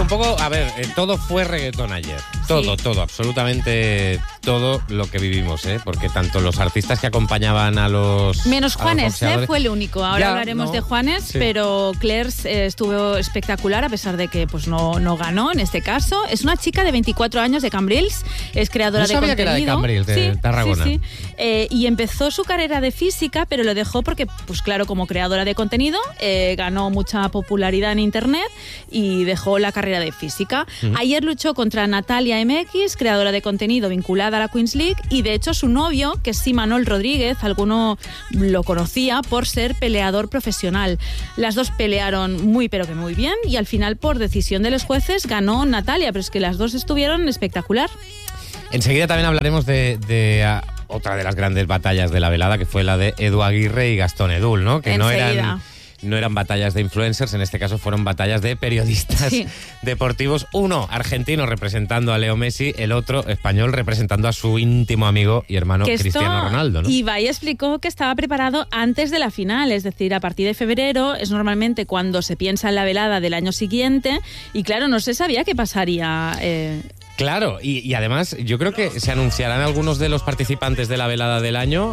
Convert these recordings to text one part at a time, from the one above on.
un poco, a ver, todo fue reggaetón ayer. Todo, absolutamente todo lo que vivimos, porque tanto los artistas que acompañaban a los... Menos Juanes, fue el único. Ahora hablaremos de Juanes, sí. Pero Clairs estuvo espectacular a pesar de que pues no ganó en este caso. Es una chica de 24 años de Cambrils, es creadora de contenido. No sabía que era de Cambrils, de Tarragona. Sí. Y empezó su carrera de física, pero lo dejó porque, pues claro, como creadora de contenido, ganó mucha popularidad en internet y dejó la carrera de física. Ayer luchó contra Natalia MX, creadora de contenido vinculada a la Queens League, y de hecho su novio, que es Imanol Rodríguez, alguno lo conocía por ser peleador profesional. Las dos pelearon muy pero que muy bien y al final, por decisión de los jueces, ganó Natalia, pero es que las dos estuvieron espectacular. Enseguida también hablaremos de otra de las grandes batallas de la velada, que fue la de Edu Aguirre y Gastón Edul, ¿no? Que no eran batallas de influencers, en este caso fueron batallas de periodistas deportivos. Uno argentino representando a Leo Messi, el otro español representando a su íntimo amigo y hermano Cristiano Ronaldo, ¿no? Ibai explicó que estaba preparado antes de la final, es decir, a partir de febrero es normalmente cuando se piensa en la velada del año siguiente y claro, no se sabía qué pasaría. Claro, y además yo creo que se anunciarán algunos de los participantes de la velada del año.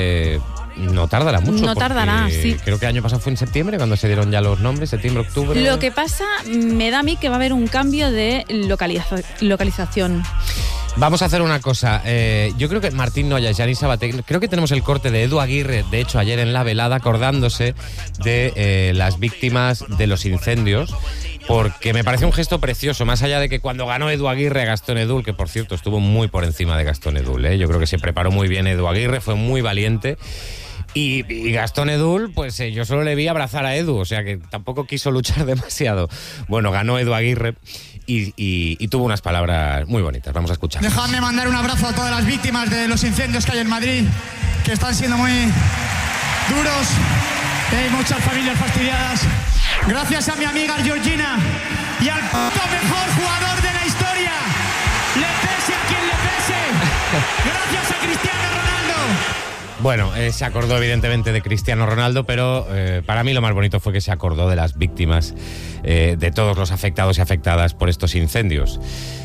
No tardará mucho. No tardará, sí. Creo que el año pasado fue en septiembre cuando se dieron ya los nombres, septiembre, octubre. Lo que pasa, me da a mí que va a haber un cambio de localización. Vamos a hacer una cosa. Yo creo que Martín Noya y Yanis Sabaté, creo que tenemos el corte de Edu Aguirre, de hecho ayer en la velada, acordándose de las víctimas de los incendios, porque me parece un gesto precioso, más allá de que cuando ganó Edu Aguirre a Gastón Edul, que por cierto estuvo muy por encima de Gastón Edul, yo creo que se preparó muy bien Edu Aguirre, fue muy valiente. Y Gastón Edul, pues yo solo le vi abrazar a Edu, o sea que tampoco quiso luchar demasiado. Bueno, ganó Edu Aguirre y tuvo unas palabras muy bonitas. Vamos a escuchar. Dejadme mandar un abrazo a todas las víctimas de los incendios que hay en Madrid, que están siendo muy duros. Hay muchas familias fastidiadas. Gracias a mi amiga Georgina y al mejor jugador de la historia, le pese a quien le pese. Gracias a Cristiano Ronaldo. Bueno, se acordó evidentemente de Cristiano Ronaldo, pero para mí lo más bonito fue que se acordó de las víctimas, de todos los afectados y afectadas por estos incendios.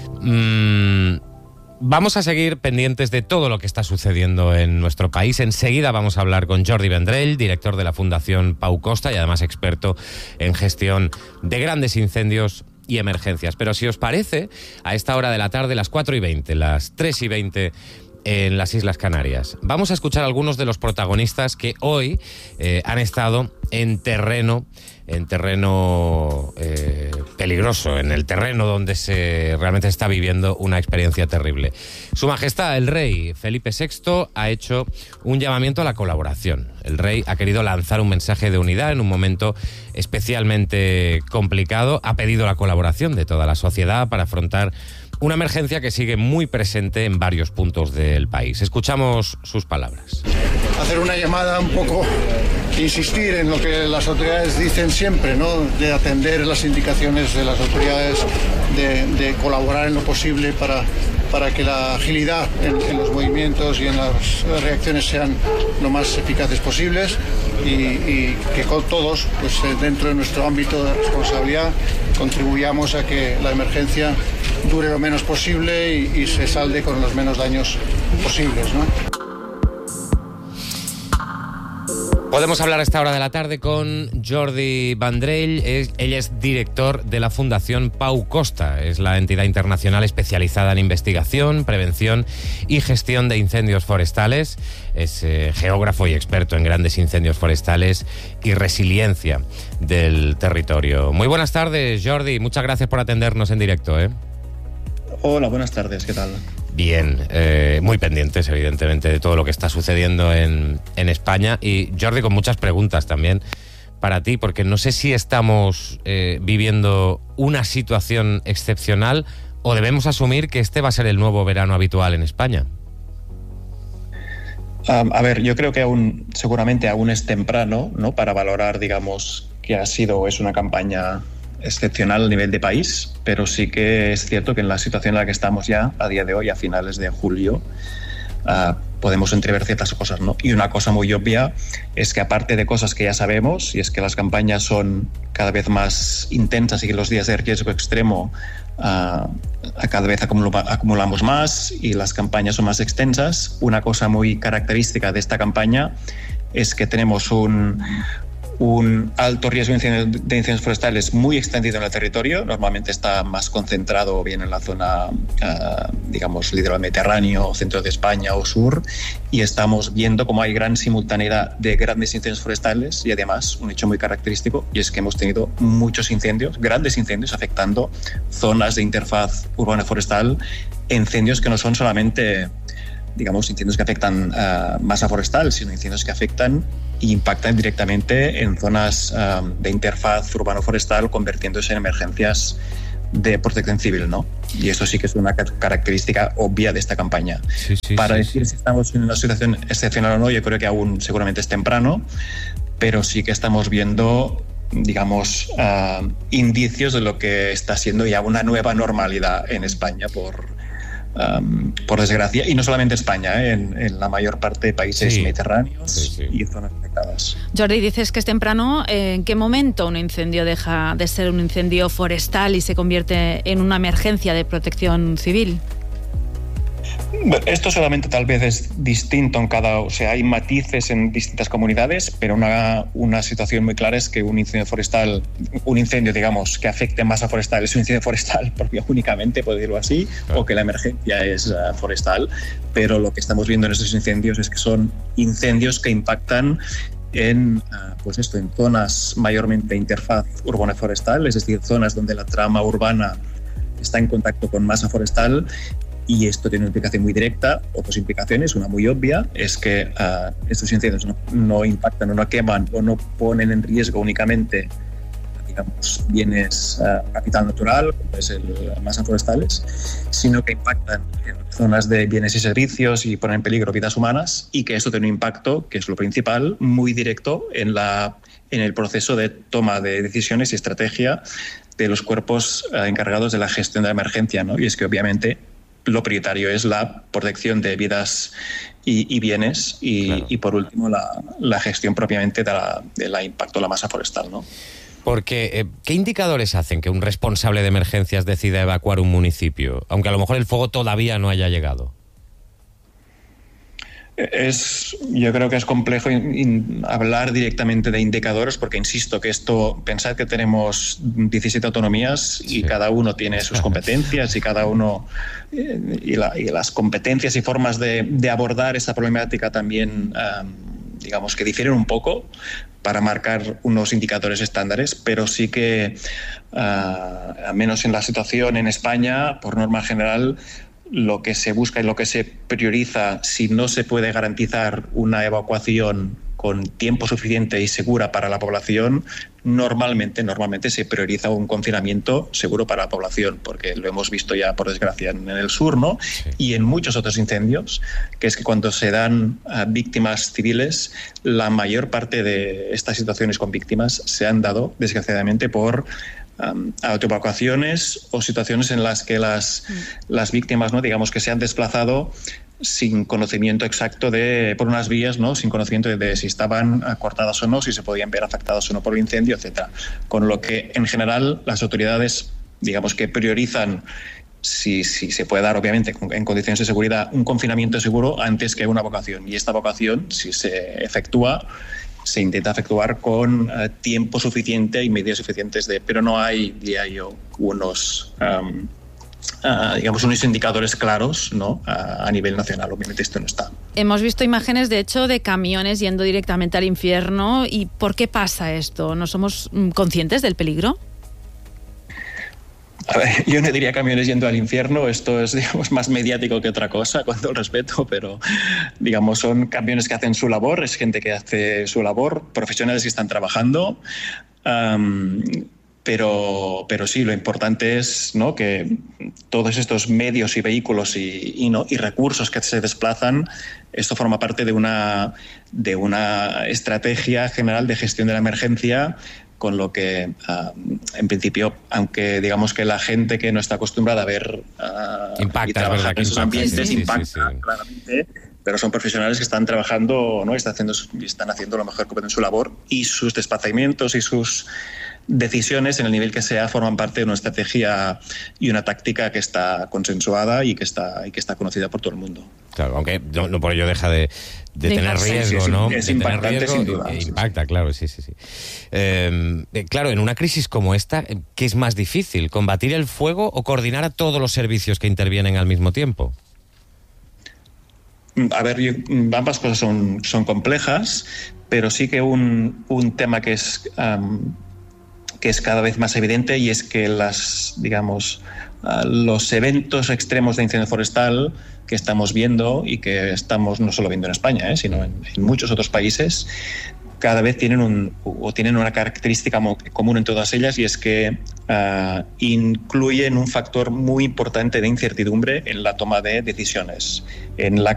Vamos a seguir pendientes de todo lo que está sucediendo en nuestro país. Enseguida vamos a hablar con Jordi Vendrell, director de la Fundación Pau Costa y además experto en gestión de grandes incendios y emergencias. Pero si os parece, a esta hora de la tarde, las 4:20, las 3:20 en las Islas Canarias, vamos a escuchar a algunos de los protagonistas que hoy han estado en terreno peligroso, en el terreno donde se realmente está viviendo una experiencia terrible. Su Majestad, el Rey Felipe VI, ha hecho un llamamiento a la colaboración. El Rey ha querido lanzar un mensaje de unidad en un momento especialmente complicado. Ha pedido la colaboración de toda la sociedad para afrontar una emergencia que sigue muy presente en varios puntos del país. Escuchamos sus palabras. Hacer una llamada un poco, insistir en lo que las autoridades dicen siempre, ¿no? De atender las indicaciones de las autoridades, de colaborar en lo posible para que la agilidad en los movimientos y en las reacciones sean lo más eficaces posibles y que con todos, pues dentro de nuestro ámbito de responsabilidad, contribuyamos a que la emergencia dure lo menos posible y se salde con los menos daños posibles, ¿no? Podemos hablar a esta hora de la tarde con Jordi Vendrell. Él es director de la Fundación Pau Costa. Es la entidad internacional especializada en investigación, prevención y gestión de incendios forestales. Es geógrafo y experto en grandes incendios forestales y resiliencia del territorio. Muy buenas tardes, Jordi. Muchas gracias por atendernos en directo. Hola, buenas tardes. ¿Qué tal? Bien, muy pendientes evidentemente de todo lo que está sucediendo en España y Jordi, con muchas preguntas también para ti, porque no sé si estamos viviendo una situación excepcional o debemos asumir que este va a ser el nuevo verano habitual en España. A ver, yo creo que seguramente aún es temprano, ¿no?, para valorar, digamos, que es una campaña excepcional a nivel de país, pero sí que es cierto que en la situación en la que estamos ya a día de hoy, a finales de julio, podemos entrever ciertas cosas, ¿no? Y una cosa muy obvia es que, aparte de cosas que ya sabemos, y es que las campañas son cada vez más intensas y que los días de riesgo extremo cada vez acumulamos más y las campañas son más extensas, una cosa muy característica de esta campaña es que tenemos un alto riesgo de incendios forestales muy extendido en el territorio. Normalmente está más concentrado bien en la zona, digamos, litoral mediterráneo, centro de España o sur, y estamos viendo cómo hay gran simultaneidad de grandes incendios forestales y además un hecho muy característico, y es que hemos tenido muchos incendios, grandes incendios afectando zonas de interfaz urbano-forestal, incendios que no son solamente, digamos, incendios que afectan masa forestal, sino incendios que afectan e impactan directamente en zonas de interfaz urbano-forestal, convirtiéndose en emergencias de protección civil, ¿no? Y eso sí que es una característica obvia de esta campaña. Para decir si estamos en una situación excepcional o no, yo creo que aún seguramente es temprano, pero sí que estamos viendo, digamos, indicios de lo que está siendo ya una nueva normalidad en España, por desgracia, y no solamente España, en la mayor parte de países mediterráneos y zonas afectadas. Jordi, dices que es temprano. ¿En qué momento un incendio deja de ser un incendio forestal y se convierte en una emergencia de protección civil? Esto solamente tal vez es distinto en o sea, hay matices en distintas comunidades, pero una situación muy clara es que un incendio, digamos, que afecte masa forestal es un incendio forestal porque únicamente, por decirlo así, o que la emergencia es forestal, pero lo que estamos viendo en estos incendios es que son incendios que impactan en zonas mayormente de interfaz urbano-forestal, es decir, zonas donde la trama urbana está en contacto con masa forestal. Y esto tiene una implicación muy directa. Otras implicaciones, una muy obvia, es que estos incendios no impactan o no queman o no ponen en riesgo únicamente, digamos, bienes capital natural, como es masas forestales, sino que impactan en zonas de bienes y servicios y ponen en peligro vidas humanas, y que esto tiene un impacto, que es lo principal, muy directo en el proceso de toma de decisiones y estrategia de los cuerpos encargados de la gestión de la emergencia, ¿no? Y es que obviamente lo prioritario es la protección de vidas y bienes y por último la gestión propiamente del impacto de la masa forestal, ¿no? Porque, ¿qué indicadores hacen que un responsable de emergencias decida evacuar un municipio, aunque a lo mejor el fuego todavía no haya llegado? Yo creo que es complejo hablar directamente de indicadores porque, insisto, que pensad que tenemos 17 autonomías y cada uno tiene sus competencias y cada uno y las competencias y formas de abordar esta problemática también, digamos, que difieren un poco para marcar unos indicadores estándares, pero sí que, al menos en la situación en España, por norma general, lo que se busca y lo que se prioriza, si no se puede garantizar una evacuación con tiempo suficiente y segura para la población, normalmente se prioriza un confinamiento seguro para la población, porque lo hemos visto ya, por desgracia, en el sur, ¿no? Sí. Y en muchos otros incendios, que es que cuando se dan víctimas civiles, la mayor parte de estas situaciones con víctimas se han dado, desgraciadamente, por autoevacuaciones o situaciones en las que las víctimas, ¿no?, digamos, que se han desplazado sin conocimiento exacto por unas vías, ¿no?, sin conocimiento de si estaban cortadas o no, si se podían ver afectadas o no por el incendio, etcétera. Con lo que, en general, las autoridades, digamos, que priorizan, si se puede dar, obviamente, en condiciones de seguridad, un confinamiento seguro antes que una evacuación. Y esta evacuación, si se efectúa, se intenta efectuar con tiempo suficiente y medidas suficientes pero no hay, diría yo, unos indicadores claros, ¿no?, a nivel nacional. Obviamente esto no está. Hemos visto imágenes, de hecho, de camiones yendo directamente al infierno. ¿Y por qué pasa esto? ¿No somos conscientes del peligro? A ver, yo no diría camiones yendo al infierno, esto es, digamos, más mediático que otra cosa, con todo el respeto, pero, digamos, son camiones que hacen su labor, es gente que hace su labor, profesionales que están trabajando, pero sí, lo importante es, ¿no?, que todos estos medios y vehículos y recursos que se desplazan, esto forma parte de una estrategia general de gestión de la emergencia, con lo que, en principio, aunque digamos que la gente que no está acostumbrada a ver y trabajar en esos ambientes impacta claramente, pero son profesionales que están trabajando, ¿no? Están haciendo lo mejor que pueden su labor, y sus desplazamientos y sus decisiones, en el nivel que sea, forman parte de una estrategia y una táctica que está consensuada y que está conocida por todo el mundo. Claro, aunque no por ello deja de tener riesgo, sí, ¿no? Es de impactante, tener riesgo, sin duda. Impacta, claro, sí. Claro, en una crisis como esta, ¿qué es más difícil? ¿Combatir el fuego o coordinar a todos los servicios que intervienen al mismo tiempo? A ver, ambas cosas son complejas, pero sí que un tema que es cada vez más evidente, y es que los eventos extremos de incendio forestal que estamos viendo, y que estamos no solo viendo en España, sino en muchos otros países, cada vez tienen una característica común en todas ellas, y es que incluyen un factor muy importante de incertidumbre en la toma de decisiones, en la